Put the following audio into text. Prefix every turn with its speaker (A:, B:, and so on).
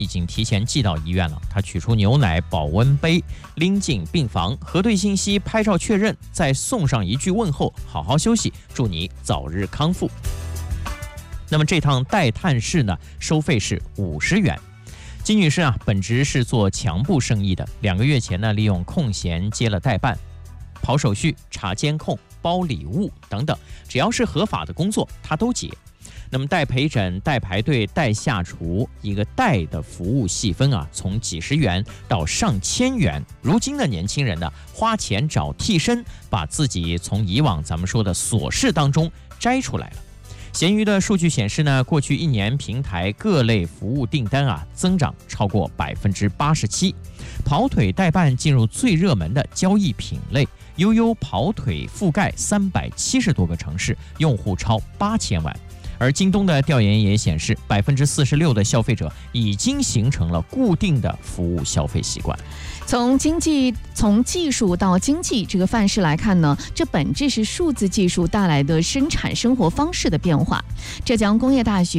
A: 已经提前寄到医院了。他取出牛奶保温杯，拎进病房，核对信息，拍照确认，再送上一句问候：好好休息，祝你早日康复。那么这趟代探视呢，收费是50元。金女士本职是做墙布生意的，2个月前呢，利用空闲接了代办，跑手续、查监控、包礼物等等，只要是合法的工作，她都接。那么代陪诊、代排队、代下厨，一个代的服务细分从几十元到上千元。如今的年轻人呢，花钱找替身，把自己从以往咱们说的琐事当中摘出来了。闲鱼的数据显示呢，过去1年平台各类服务订单增长超过87%。跑腿代办进入最热门的交易品类，悠悠跑腿覆盖370多个城市，用户超8000万。而京东的调研也显示，46%的消费者已经形成了固定的服务消费习惯。
B: 从技术到经济这个范式来看呢，这本质是数字技术带来的生产生活方式的变化。浙江工业大学